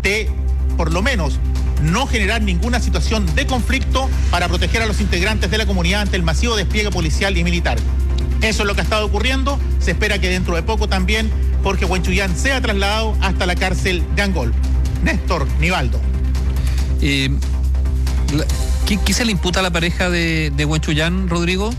de, por lo menos, no generar ninguna situación de conflicto para proteger a los integrantes de la comunidad ante el masivo despliegue policial y militar. Eso es lo que ha estado ocurriendo. Se espera que dentro de poco también Jorge Huenchuyán sea trasladado hasta la cárcel de Angol. Néstor Nivaldo. ¿Qué se le imputa a la pareja de Huenchuyán, Rodrigo?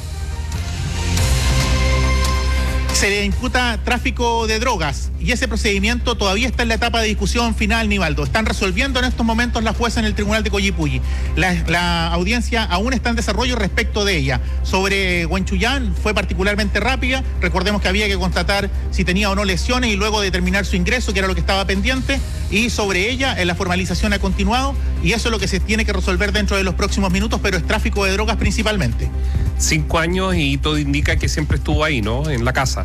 Se le imputa tráfico de drogas y ese procedimiento todavía está en la etapa de discusión final, Nivaldo. Están resolviendo en estos momentos la jueza en el Tribunal de Collipulli. La audiencia aún está en desarrollo respecto de ella. Sobre Huenchuyán fue particularmente rápida. Recordemos que había que constatar si tenía o no lesiones y luego determinar su ingreso, que era lo que estaba pendiente. Y sobre ella, la formalización ha continuado y eso es lo que se tiene que resolver dentro de los próximos minutos, pero es tráfico de drogas principalmente. 5 años y todo indica que siempre estuvo ahí, ¿no? En la casa.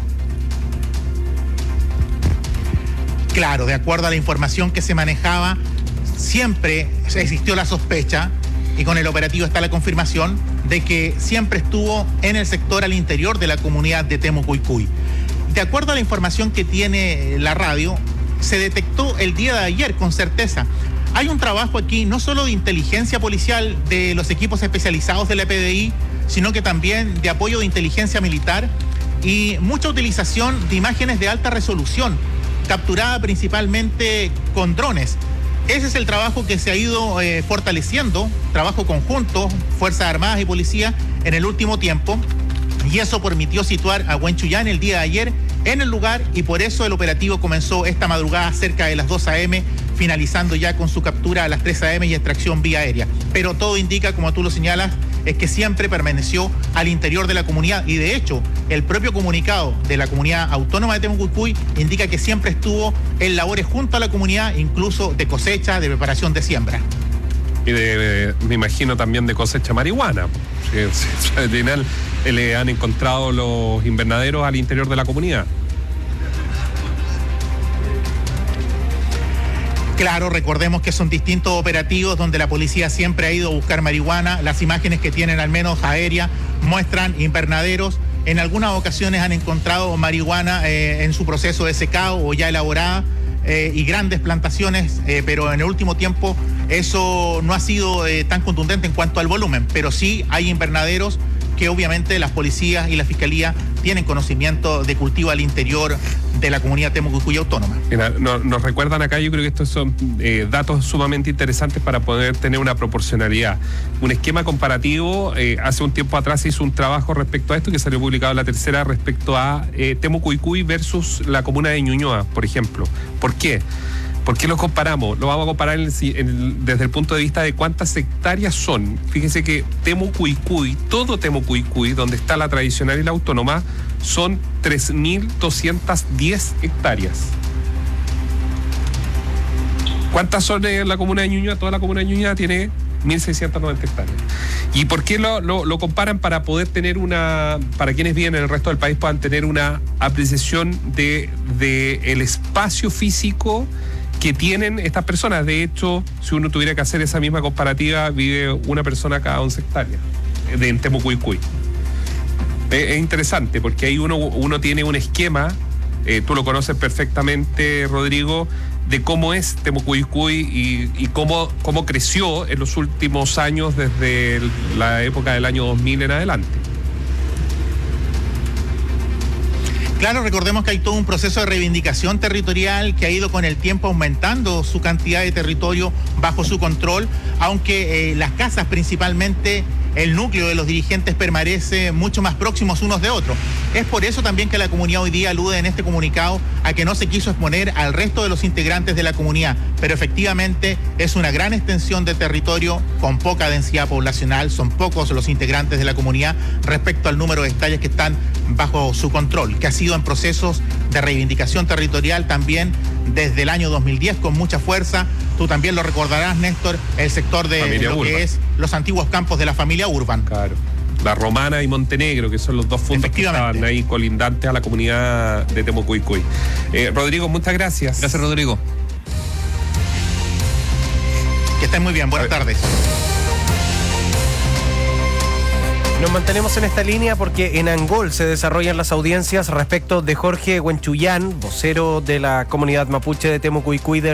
Claro, de acuerdo a la información que se manejaba, siempre existió la sospecha, y con el operativo está la confirmación, de que siempre estuvo en el sector al interior de la comunidad de Temucuicui. De acuerdo a la información que tiene la radio, se detectó el día de ayer con certeza. Hay un trabajo aquí no solo de inteligencia policial de los equipos especializados de la PDI, sino que también de apoyo de inteligencia militar y mucha utilización de imágenes de alta resolución, capturada principalmente con drones. Ese es el trabajo que se ha ido fortaleciendo, trabajo conjunto, Fuerzas Armadas y Policía en el último tiempo, y eso permitió situar a Huenchuyán el día de ayer en el lugar, y por eso el operativo comenzó esta madrugada cerca de las 2 a.m., finalizando ya con su captura a las 3 a.m. y extracción vía aérea. Pero todo indica, como tú lo señalas, es que siempre permaneció al interior de la comunidad, y de hecho el propio comunicado de la comunidad autónoma de Temucuicui indica que siempre estuvo en labores junto a la comunidad, incluso de cosecha, de preparación de siembra. Y me imagino también de cosecha marihuana. Al final le han encontrado los invernaderos al interior de la comunidad. Claro, recordemos que son distintos operativos donde la policía siempre ha ido a buscar marihuana. Las imágenes que tienen, al menos aéreas, muestran invernaderos. En algunas ocasiones han encontrado marihuana en su proceso de secado o ya elaborada, y grandes plantaciones, pero en el último tiempo eso no ha sido tan contundente en cuanto al volumen, pero sí hay invernaderos que obviamente las policías y la fiscalía tienen conocimiento de cultivo al interior de la comunidad Temucuicui autónoma. Mira, nos recuerdan acá, yo creo que estos son datos sumamente interesantes para poder tener una proporcionalidad. Un esquema comparativo, hace un tiempo atrás se hizo un trabajo respecto a esto que salió publicado en La Tercera respecto a Temucuicui versus la comuna de Ñuñoa, por ejemplo. ¿Por qué? ¿Por qué lo comparamos? Lo vamos a comparar desde el punto de vista de cuántas hectáreas son. Fíjense que Temucuicui, todo Temucuicui, donde está la tradicional y la autónoma, son 3.210 hectáreas. ¿Cuántas son en la comuna de Ñuñoa? Toda la comuna de Ñuñoa tiene 1.690 hectáreas. ¿Y por qué lo comparan? Para poder tener para quienes viven en el resto del país puedan tener una apreciación de el espacio físico que tienen estas personas. De hecho, si uno tuviera que hacer esa misma comparativa, vive una persona cada 11 hectáreas en Temucuicui. Es interesante porque ahí uno tiene un esquema, tú lo conoces perfectamente, Rodrigo, de cómo es Temucuicui y cómo creció en los últimos años desde la época del año 2000 en adelante. Claro, recordemos que hay todo un proceso de reivindicación territorial que ha ido con el tiempo aumentando su cantidad de territorio bajo su control, aunque las casas principalmente, el núcleo de los dirigentes permanece mucho más próximos unos de otros. Es por eso también que la comunidad hoy día alude en este comunicado a que no se quiso exponer al resto de los integrantes de la comunidad, pero efectivamente es una gran extensión de territorio con poca densidad poblacional, son pocos los integrantes de la comunidad respecto al número de hectáreas que están bajo su control, que ha sido en procesos de reivindicación territorial también desde el año 2010 con mucha fuerza. Tú también lo recordarás, Néstor, el sector de familia lo Urban, que es los antiguos campos de la familia Urban. Claro. La Romana y Montenegro, que son los dos fundos que estaban ahí colindantes a la comunidad de Temucuicui. Rodrigo, muchas gracias. Gracias, Rodrigo. Que estén muy bien, buenas tardes. Nos mantenemos en esta línea porque en Angol se desarrollan las audiencias respecto de Jorge Huenchuyán, vocero de la comunidad mapuche de Temucuicui